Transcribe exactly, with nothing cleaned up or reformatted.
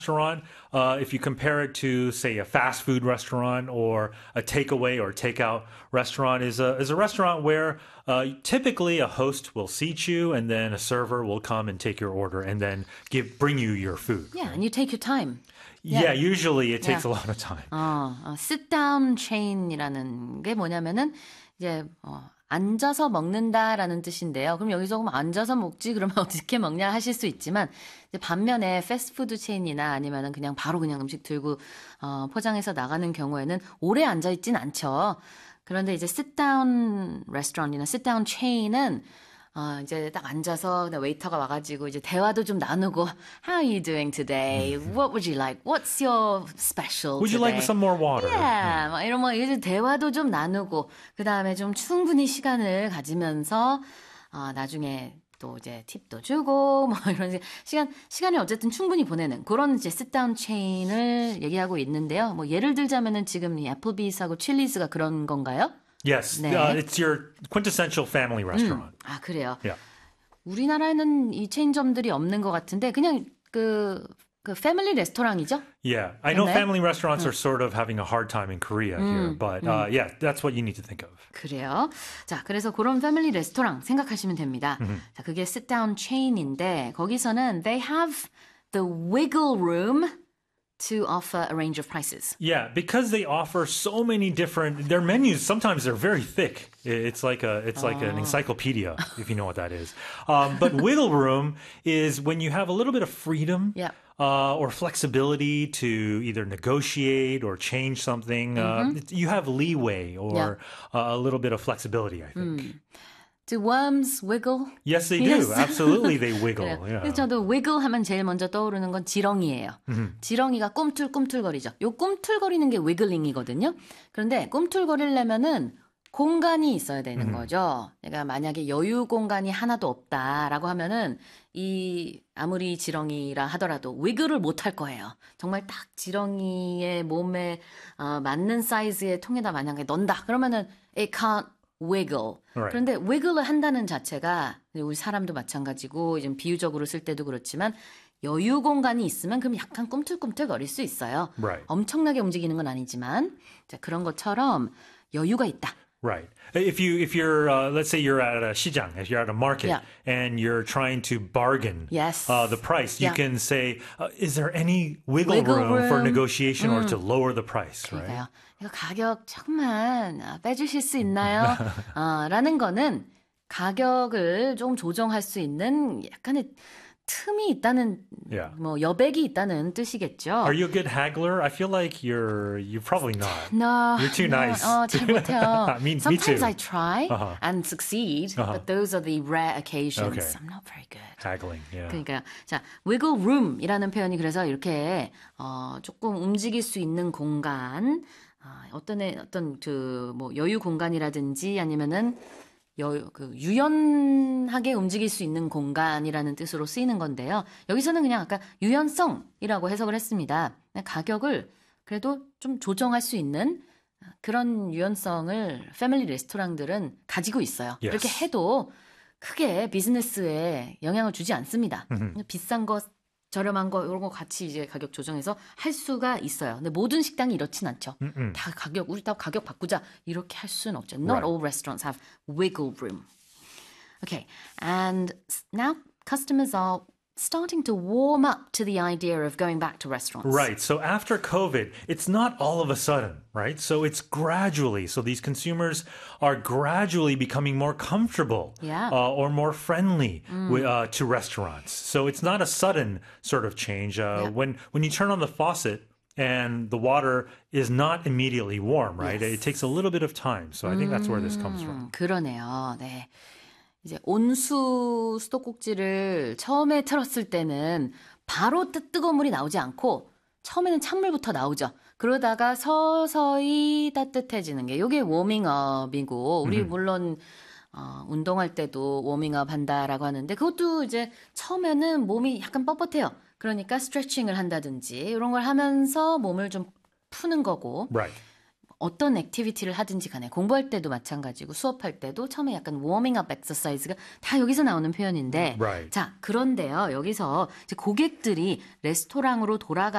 restaurant, uh, if you compare it to, say, a fast food restaurant or a takeaway or takeout restaurant, is a is a restaurant where uh, typically a host will seat you and then a server will come and take your order and then give bring you your food. Yeah, and you take your time. Yeah, yeah usually it takes yeah. a lot of time. 어, 어, sit down chain이라는 게 뭐냐면은 이제 어, 앉아서 먹는다라는 뜻인데요. 그럼 여기서 그럼 앉아서 먹지 그러면 어떻게 먹냐 하실 수 있지만 이제 반면에 패스트푸드 체인이나 아니면은 그냥 바로 그냥 음식 들고 어, 포장해서 나가는 경우에는 오래 앉아 있진 않죠. 그런데 이제 sit down 레스토랑이나 sit down chain은 어, 이제 딱 앉아서 웨이터가 와가지고 이제 대화도 좀 나누고 How are you doing today? What would you like? What's your special Would today? you like some more water? Yeah, 막 이런 뭐 이제 대화도 좀 나누고 그 다음에 좀 충분히 시간을 가지면서 어, 나중에 또 이제 팁도 주고 뭐 이런 시간 시간을 어쨌든 충분히 보내는 그런 이제 sit-down chain을 얘기하고 있는데요. 뭐 예를 들자면은 지금 이 애플비스하고 칠리스가 그런 건가요? Yes, 네. uh, it's your quintessential family restaurant. 음, 아 그래요. Yeah. 우리나라에는 이 체인점들이 없는 것 같은데 그냥 그, 그 패밀리 레스토랑이죠? Yeah, I know 네. family restaurants are sort of having a hard time in Korea here, but uh, yeah, that's what you need to think of. 그래요. 자, 그래서 그런 패밀리 레스토랑 생각하시면 됩니다. 자, 그게 sit-down chain인데 거기서는 they have the wiggle room to offer a range of prices. Yeah, because they offer so many different their menus sometimes they're very thick. It's like a it's like an encyclopedia if you know what that is. Um, but wiggle room is when you have a little bit of freedom Yeah. uh, or flexibility to either negotiate or change something. Uh, it- you have leeway or uh, a little bit of flexibility, I think. Do worms wiggle? Yes, they do. Yes. Absolutely, they wiggle. 그래요. Yeah. 그래서 저도 wiggle 하면 제일 먼저 떠오르는 건 지렁이에요. 지렁이가 꿈틀꿈틀거리죠. 요 꿈틀거리는 게 wiggling이거든요. 그런데 꿈틀거리려면은 공간이 있어야 되는 거죠. 내가 만약에 여유 공간이 하나도 없다라고 하면은 이 아무리 지렁이라 하더라도 위글을 못 할 거예요. 정말 딱 지렁이의 몸에 어, 맞는 사이즈의 통에다 만약에 넣는다. 그러면은 it can't wiggle. Right. 그런데 wiggle을 한다는 자체가 우리 사람도 마찬가지고 좀 비유적으로 쓸 때도 그렇지만 여유 공간이 있으면 그럼 약간 꿈틀꿈틀 거릴 수 있어요. Right. 엄청나게 움직이는 건 아니지만 자, 그런 것처럼 여유가 있다. Right. If you if you're uh, let's say you're at a 시장, if you're at a market Yeah. and you're trying to bargain Yes. uh, the price, you Yeah. can say, uh, is there any wiggle, Wiggle room, for room. negotiation or to lower the price? Right. 그러니까요. 이거 가격 조금만 아, 빼주실 수 있나요? 어, 라는 거는 가격을 좀 조정할 수 있는 약간의 틈이 있다는 Yeah. 뭐 여백이 있다는 뜻이겠죠. Are you a good haggler? I feel like you're you're probably not. No, You're too no, nice. 어, 잘 못해요. Me- me Sometimes too. I try Uh-huh. and succeed, but those are the rare occasions. Okay. I'm not very good. Haggling. Yeah. 그러니까요. 자, wiggle room이라는 표현이 그래서 이렇게 어, 조금 움직일 수 있는 공간, 어, 어떤 애, 어떤 그 뭐 여유 공간이라든지 아니면은 여, 그 유연하게 움직일 수 있는 공간이라는 뜻으로 쓰이는 건데요. 여기서는 그냥 아까 유연성이라고 해석을 했습니다. 가격을 그래도 좀 조정할 수 있는 그런 유연성을 패밀리 레스토랑들은 가지고 있어요. Yes. 이렇게 해도 크게 비즈니스에 영향을 주지 않습니다. 비싼 거, 저렴한 거 이런 거 같이 이제 가격 조정해서 할 수가 있어요. 근데 모든 식당이 이렇진 않죠. Mm-mm. 다 가격 우리 다 가격 바꾸자 이렇게 할 수는 없죠. Right. Not all restaurants have wiggle room. Okay, and now customers are starting to warm up to the idea of going back to restaurants. Right. So after COVID, it's not all of a sudden, right? So it's gradually. So these consumers are gradually becoming more comfortable Yeah. uh, or more friendly wi- uh, to restaurants. So it's not a sudden sort of change. Uh, Yeah. When when you turn on the faucet and the water is not immediately warm, right? Yes. It takes a little bit of time. So I think that's where this comes from. 음, 그러네요. 네. 이제 온수 수도꼭지를 처음에 틀었을 때는 바로 뜨, 뜨거운 물이 나오지 않고 처음에는 찬물부터 나오죠. 그러다가 서서히 따뜻해지는 게 이게 워밍업이고 우리 물론 어, 운동할 때도 워밍업 한다라고 하는데 그것도 이제 처음에는 몸이 약간 뻣뻣해요. 그러니까 스트레칭을 한다든지 이런 걸 하면서 몸을 좀 푸는 거고 Right. 어떤 액티비티를 하든지 간에 공부할 때도 마찬가지고 수업할 때도 처음에 약간 워밍업 엑서사이즈가 다 여기서 나오는 표현인데 Right. 자, 그런데요. 여기서 이제 고객들이 레스토랑으로 돌아가